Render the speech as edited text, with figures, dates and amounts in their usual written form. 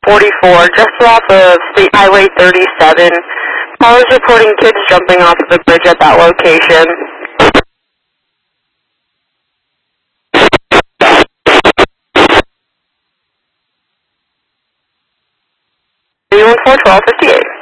44, just off of State Highway 37. Callers reporting kids jumping off of the bridge at that location. 314-1258.